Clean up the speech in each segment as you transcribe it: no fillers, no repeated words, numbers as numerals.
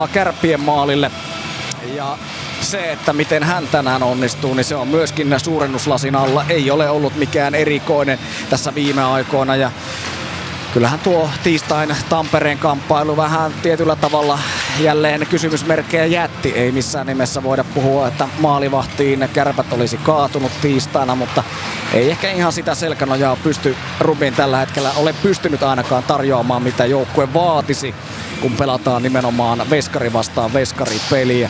Kärppien maalille. Ja se, että miten hän tänään onnistuu, niin se on myöskin suurennuslasin alla. Ei ole ollut mikään erikoinen tässä viime aikoina. Ja kyllähän tuo tiistain Tampereen kamppailu vähän tietyllä tavalla jälleen kysymysmerkkejä jätti. Ei missään nimessä voida puhua, että maalivahtiin Kärpät olisi kaatunut tiistaina, mutta ei ehkä ihan sitä selkänojaa pysty Rubin tällä hetkellä ole pystynyt ainakaan tarjoamaan, mitä joukkue vaatisi, kun pelataan nimenomaan veskari vastaan veskari peliä.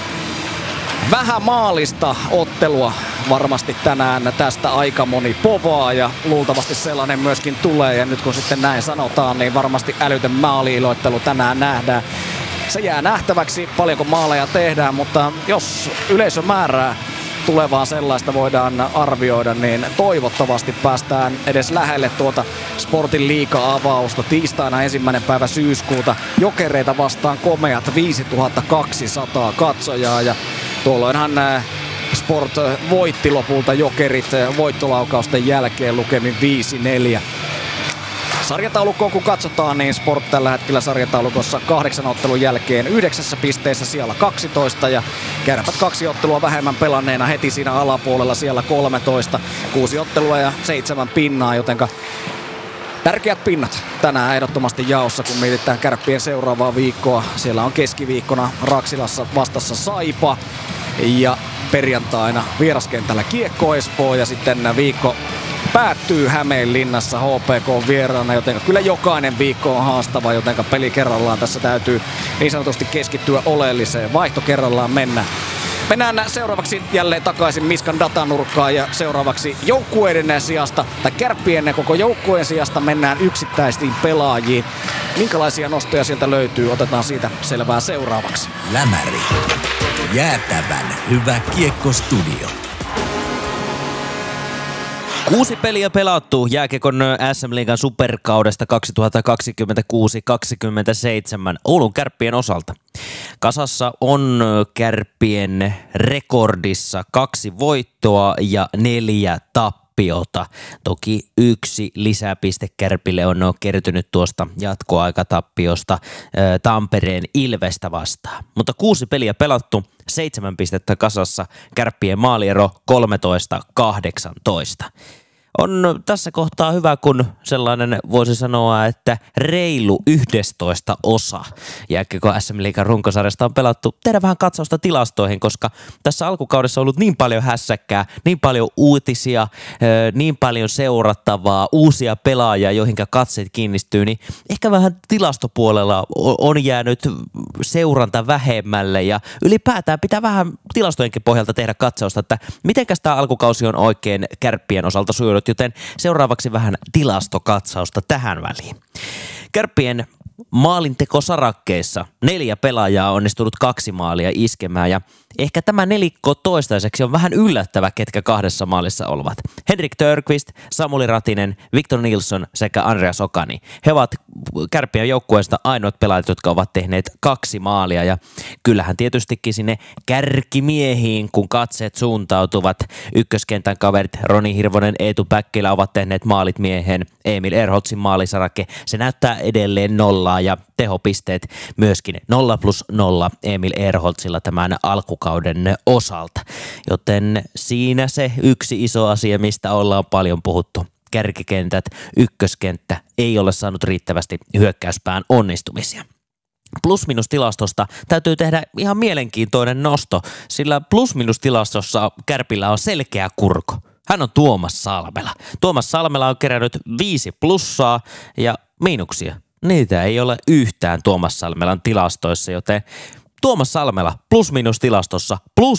Vähän maalista ottelua varmasti tänään tästä aika moni povaa ja luultavasti sellainen myöskin tulee. Ja nyt kun sitten näin sanotaan, niin varmasti älytön maali-iloittelu tänään nähdään. Se jää nähtäväksi, paljonko maaleja tehdään, mutta jos yleisömäärää tulevaa sellaista voidaan arvioida, niin toivottavasti päästään edes lähelle tuota Sportin liiga-avausta tiistaina 1. päivä syyskuuta. Jokereita vastaan komeat 5200 katsojaa ja tuolloinhan Sport voitti lopulta Jokerit voittolaukausten jälkeen lukemin 5-4. Sarjataulukkoon kun katsotaan, niin Sport tällä hetkellä sarjataulukossa 8 ottelun jälkeen 9 pisteessä siellä 12 ja Kärpät 2 ottelua vähemmän pelanneena heti siinä alapuolella siellä 13. 6 ottelua ja 7 pinnaa, jotenka tärkeät pinnat tänään ehdottomasti jaossa, kun mietitään Kärppien seuraavaa viikkoa. Siellä on keskiviikkona Raksilassa vastassa Saipa ja perjantaina vieraskentällä Kiekko Espoo ja sitten viikko päättyy Hämeenlinnassa HPK vieraana, joten kyllä jokainen viikko on haastava, joten peli kerrallaan tässä täytyy niin sanotusti keskittyä oleelliseen, vaihto kerrallaan mennä. Mennään seuraavaksi jälleen takaisin Miskan datanurkkaan ja seuraavaksi joukkueiden sijasta, tai Kärppien koko joukkueen sijasta mennään yksittäisiin pelaajiin. Minkälaisia nostoja sieltä löytyy? Otetaan siitä selvää seuraavaksi. Lämäri. Jäätävän hyvä kiekkostudio. 6 peliä pelattu jääkiekon SM-liigan superkaudesta 2026-27 Oulun Kärppien osalta. Kasassa on Kärppien rekordissa 2 voittoa ja 4 tappiota. Toki 1 lisäpiste Kärpille on kertynyt tuosta jatkoaikatappiosta Tampereen Ilvestä vastaan. Mutta 6 peliä pelattu, 7 pistettä kasassa, Kärppien maaliero 13-18. On tässä kohtaa hyvä, kun sellainen voisi sanoa, että reilu 11 osa jääkiekko SM-liigan runkosarjasta on pelattu. Tehdään vähän katsausta tilastoihin, koska tässä alkukaudessa on ollut niin paljon hässäkkää, niin paljon uutisia, niin paljon seurattavaa, uusia pelaajia, joihinka katseet kiinnistyy, niin ehkä vähän tilastopuolella on jäänyt seuranta vähemmälle ja ylipäätään pitää vähän tilastojenkin pohjalta tehdä katsausta, että mitenkäs tämä alkukausi on oikein Kärppien osalta sujunut, joten seuraavaksi vähän tilastokatsausta tähän väliin. Kärppien maalintekosarakkeissa 4 pelaajaa on onnistunut 2 maalia iskemään ja ehkä tämä nelikko toistaiseksi on vähän yllättävä, ketkä 2 maalissa olevat. Henrik Törqvist, Samuli Ratinen, Victor Nilsson sekä Andreas Okani. He ovat Kärppien joukkueesta ainoat pelaajat, jotka ovat tehneet 2 maalia ja kyllähän tietystikin sinne kärkimiehiin, kun katseet suuntautuvat. Ykköskentän kaverit Roni Hirvonen, Eetu Päkkilä ovat tehneet maalit miehen. Emil Erholtsin maalisarake, se näyttää edelleen 0 ja tehopisteet myöskin 0+0 Emil Erholtsilla tämän alkukauden osalta. Joten siinä se yksi iso asia, mistä ollaan paljon puhuttu. Kärkikentät, ykköskenttä ei ole saanut riittävästi hyökkäyspään onnistumisia. Plus-minus-tilastosta täytyy tehdä ihan mielenkiintoinen nosto, sillä plus-minus-tilastossa Kärpillä on selkeä kurko. Hän on Tuomas Salmela. Tuomas Salmela on kerännyt 5 plussaa ja miinuksia. Niitä ei ole yhtään Tuomas Salmelan tilastoissa, joten Tuomas Salmela plus-minus-tilastossa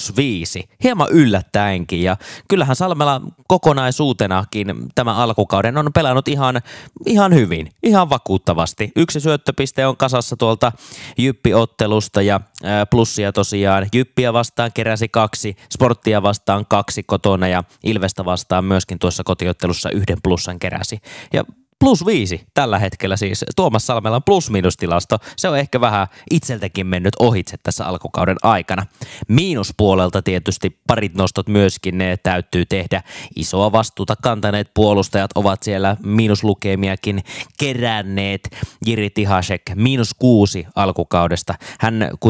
+5, hieman yllättäenkin ja kyllähän Salmela kokonaisuutenakin tämä alkukauden on pelannut ihan hyvin, ihan vakuuttavasti. 1 syöttöpiste on kasassa tuolta Jyppi-ottelusta ja plussia tosiaan. Jyppiä vastaan keräsi 2, Sporttia vastaan 2 kotona ja Ilvestä vastaan myöskin tuossa kotiottelussa 1 plussan keräsi. Ja +5 tällä hetkellä siis Tuomas Salmelan plus-miinustilasto. Se on ehkä vähän itseltäkin mennyt ohitse tässä alkukauden aikana. Miinuspuolelta tietysti parit nostot myöskin ne täytyy tehdä. Isoa vastuuta kantaneet puolustajat ovat siellä miinuslukemiakin keränneet. Jiri Tihasek -6 alkukaudesta. Hän